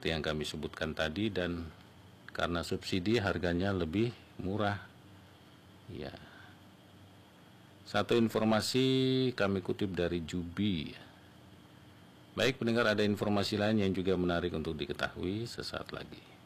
seperti yang kami sebutkan tadi, dan karena subsidi harganya lebih murah. Ya. Satu informasi kami kutip dari Jubi. Baik pendengar, ada informasi lain yang juga menarik untuk diketahui sesaat lagi.